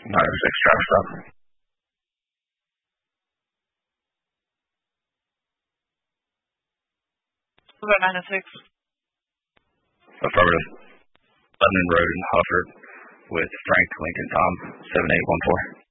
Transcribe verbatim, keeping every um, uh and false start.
nine oh six, traffic stop. About nine oh six. Affirmative. Lebanon Road in Hufford with Frank Lincoln Tom, seven eight one four.